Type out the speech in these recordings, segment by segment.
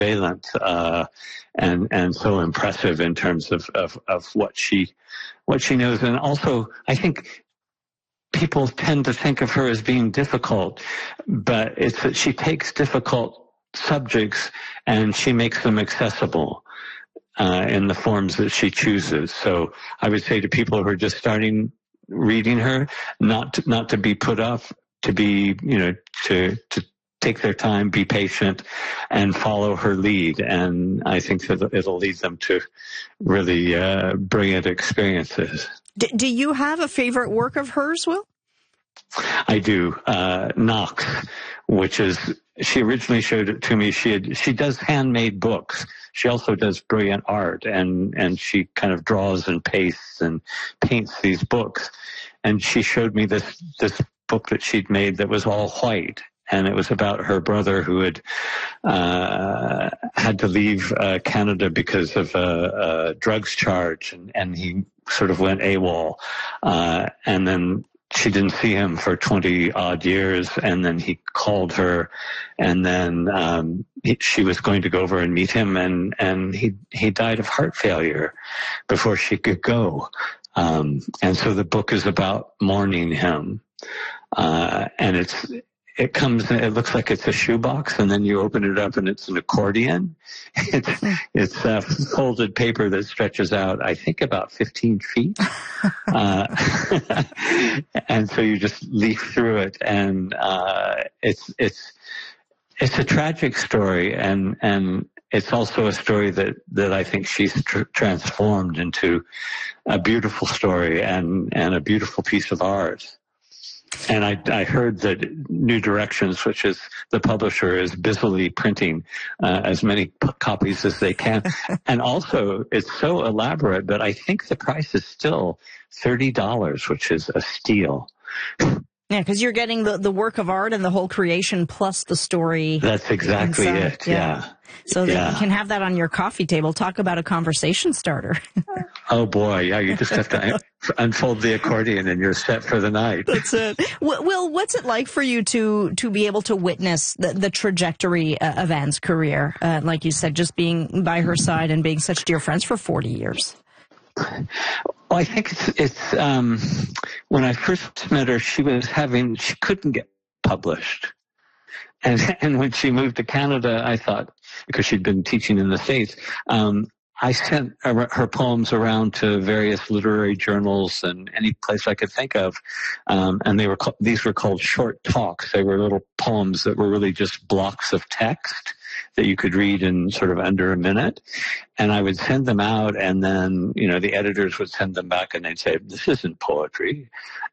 surveillance, and so impressive in terms of what she knows. And also, I think people tend to think of her as being difficult, but it's that she takes difficult subjects and she makes them accessible in the forms that she chooses. So I would say to people who are just starting reading her, not to be put off, to be, to take their time, be patient, and follow her lead. And I think that it'll lead them to really brilliant experiences. Do you have a favorite work of hers, Will? I do. Knox, which is, she originally showed it to me. She does handmade books. She also does brilliant art, and she kind of draws and pastes and paints these books. And she showed me this book that she'd made that was all white. And it was about her brother who had had to leave Canada because of a drugs charge, and he sort of went AWOL. And then she didn't see him for 20 odd years, and then he called her, and then she was going to go over and meet him, and he died of heart failure before she could go. And so the book is about mourning him, and it looks like it's a shoebox, and then you open it up and it's an accordion. It's folded paper that stretches out, I think, about 15 feet. And so you just leaf through it, and it's a tragic story, and it's also a story that I think she's transformed into a beautiful story and a beautiful piece of art. And I heard that New Directions, which is the publisher, is busily printing as many copies as they can. And also, it's so elaborate, but I think the price is still $30, which is a steal. Yeah, because you're getting the work of art and the whole creation plus the story. That's exactly it, yeah. So that you can have that on your coffee table. Talk about a conversation starter. Oh, boy. Yeah, you just have to unfold the accordion and you're set for the night. That's it. Will, what's it like for you to be able to witness the trajectory of Anne's career? Like you said, just being by her side and being such dear friends for 40 years. Well, I think it's when I first met her, she couldn't get published. And when she moved to Canada, I thought, because she'd been teaching in the States, I sent her poems around to various literary journals and any place I could think of. And these were called short talks. They were little poems that were really just blocks of text that you could read in sort of under a minute. And I would send them out, and then, the editors would send them back and they'd say, "This isn't poetry."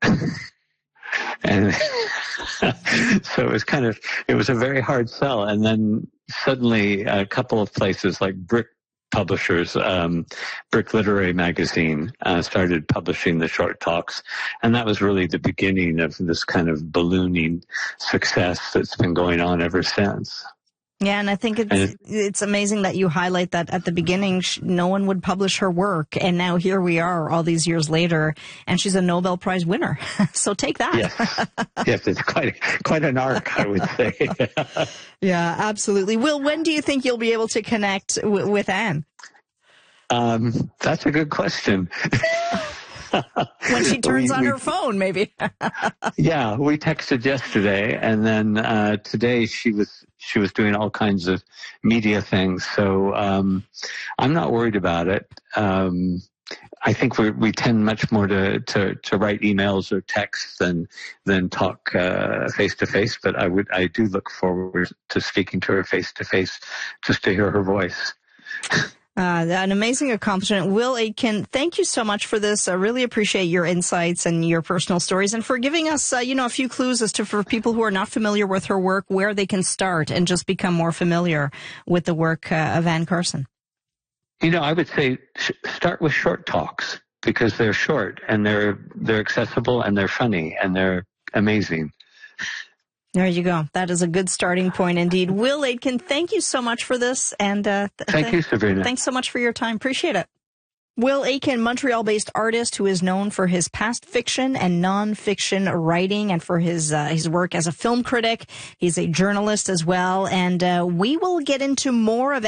And so it was a very hard sell. And then suddenly a couple of places like Brick publishers, Brick Literary Magazine, started publishing the short talks. And that was really the beginning of this kind of ballooning success that's been going on ever since. Yeah, and I think it's amazing that you highlight that at the beginning, no one would publish her work, and now here we are all these years later, and she's a Nobel Prize winner. So take that. Yes, it's quite an arc, I would say. Yeah, absolutely. Will, when do you think you'll be able to connect with Anne? That's a good question. When she turns on her phone, maybe. Yeah, we texted yesterday, and then today she was doing all kinds of media things. So I'm not worried about it. I think we tend much more to write emails or texts than talk face to face. But I do look forward to speaking to her face to face, just to hear her voice. An amazing accomplishment. Will Aitken, thank you so much for this. I really appreciate your insights and your personal stories, and for giving us, a few clues for people who are not familiar with her work, where they can start and just become more familiar with the work of Anne Carson. I would say start with short talks, because they're short and they're accessible and they're funny and they're amazing. There you go. That is a good starting point indeed. Will Aitken, thank you so much for this. And thank you, Sabrina. Thanks so much for your time. Appreciate it. Will Aiken, Montreal-based artist who is known for his past fiction and nonfiction writing and for his work as a film critic. He's a journalist as well. And we will get into more of